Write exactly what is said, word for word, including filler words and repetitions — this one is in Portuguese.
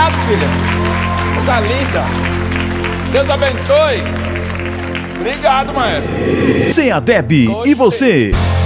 Obrigado, filha. Coisa linda. Deus abençoe. Obrigado, maestro. C A D E B, e você?